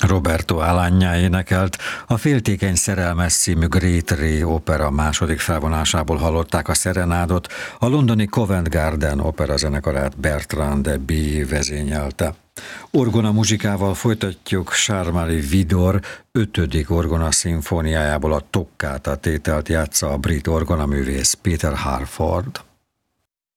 Roberto Alagna énekelt, a Féltékeny szerelmes című Great Ray opera második felvonásából hallották a szerenádot, a londoni Covent Garden opera zenekarát Bertrand de Billy vezényelte. Orgona muzsikával folytatjuk Charles-Marie Widor 5. orgona szimfóniájából a Toccata tételt játsza a brit orgonaművész Peter Harford.